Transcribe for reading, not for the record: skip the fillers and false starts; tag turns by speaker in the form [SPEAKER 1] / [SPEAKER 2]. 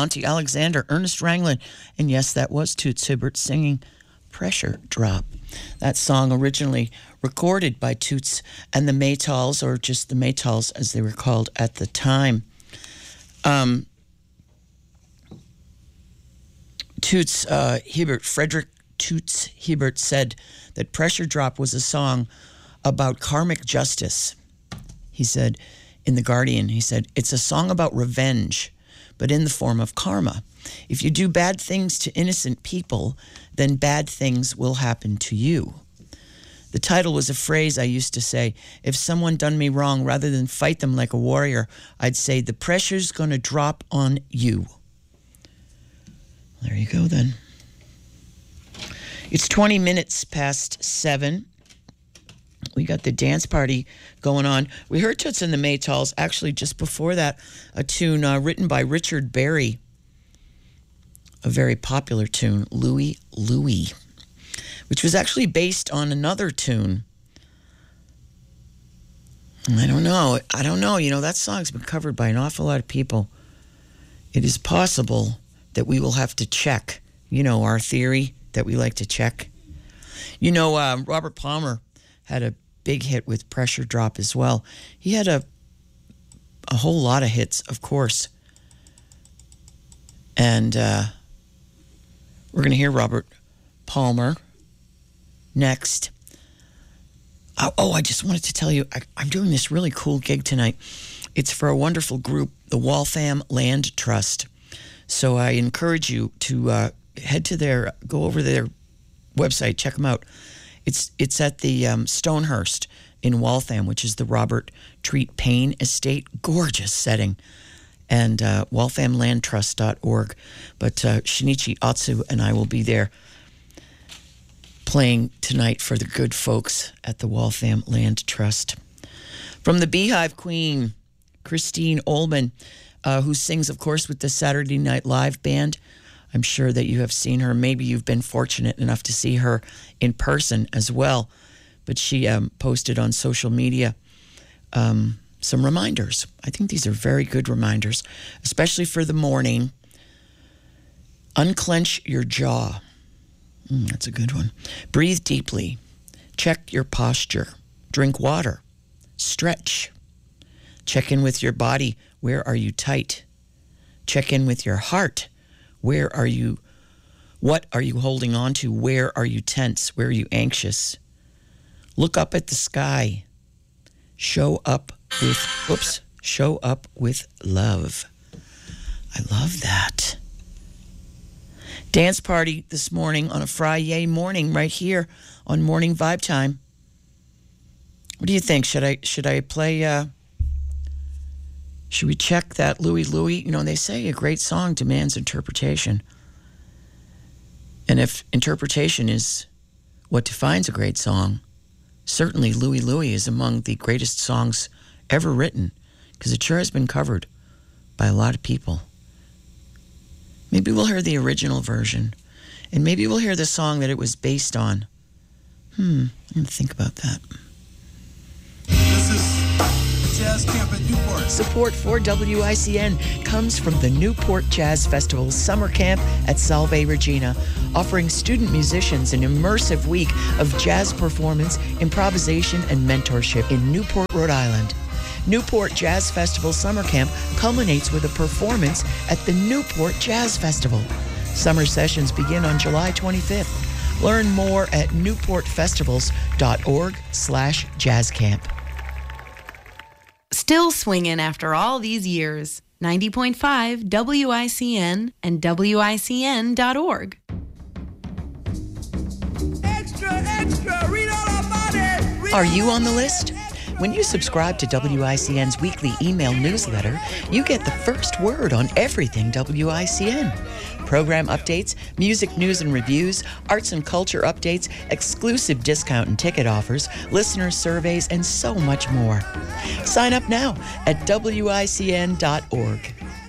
[SPEAKER 1] Monty Alexander, Ernest Ranglin, and yes, that was Toots Hibbert singing Pressure Drop. That song originally recorded by Toots and the Maytals, or just the Maytals as they were called at the time. Toots Hibbert, Frederick Toots Hibbert, said that Pressure Drop was a song about karmic justice. He said in The Guardian, he said, it's a song about revenge, but in the form of karma. If you do bad things to innocent people, then bad things will happen to you. The title was a phrase I used to say. If someone done me wrong, rather than fight them like a warrior, I'd say, the pressure's going to drop on you. There you go, then. It's 20 minutes past 7. We got the dance party going on. We heard Toots and the Maytals, actually just before that, a tune written by Richard Berry, a very popular tune, Louie Louie, which was actually based on another tune. I don't know. You know, that song's been covered by an awful lot of people. It is possible that we will have to check, you know, our theory that we like to check. You know, Robert Palmer had a big hit with Pressure Drop as well. He had a whole lot of hits, of course. And we're going to hear Robert Palmer next. Oh, I just wanted to tell you, I'm doing this really cool gig tonight. It's for a wonderful group, the Waltham Land Trust. So I encourage you to head to go over their website, check them out. It's at the Stonehurst in Waltham, which is the Robert Treat Payne Estate. Gorgeous setting. And walthamlandtrust.org. But Shinichi Atsu and I will be there playing tonight for the good folks at the Waltham Land Trust. From the Beehive Queen, Christine Olman, who sings, of course, with the Saturday Night Live band. I'm sure that you have seen her. Maybe you've been fortunate enough to see her in person as well. But she posted on social media some reminders. I think these are very good reminders, especially for the morning. Unclench your jaw. That's a good one. Breathe deeply. Check your posture. Drink water. Stretch. Check in with your body. Where are you tight? Check in with your heart. Where are you? What are you holding on to? Where are you tense? Where are you anxious? Look up at the sky. Show up with love. I love that. Dance party this morning on a Friday morning right here on Morning Vibe Time. What do you think? Should I play should we check that Louie Louie? You know, they say a great song demands interpretation. And if interpretation is what defines a great song, certainly Louie Louie is among the greatest songs ever written, because it sure has been covered by a lot of people. Maybe we'll hear the original version, and maybe we'll hear the song that it was based on. I'm going to think about that.
[SPEAKER 2] This is Jazz Camp at Newport.
[SPEAKER 1] Support for WICN comes from the Newport Jazz Festival Summer Camp at Salve Regina, offering student musicians an immersive week of jazz performance, improvisation, and mentorship in Newport, Rhode Island. Newport Jazz Festival Summer Camp culminates with a performance at the Newport Jazz Festival. Summer sessions begin on July 25th. Learn more at newportfestivals.org/jazzcamp.
[SPEAKER 3] Still swinging after all these years. 90.5 WICN and WICN.org.
[SPEAKER 2] Extra, extra, read all about it.
[SPEAKER 1] Are you on the list? When you subscribe to WICN's weekly email newsletter, you get the first word on everything WICN. Program updates, music news and reviews, arts and culture updates, exclusive discount and ticket offers, listener surveys, and so much more. Sign up now at WICN.org.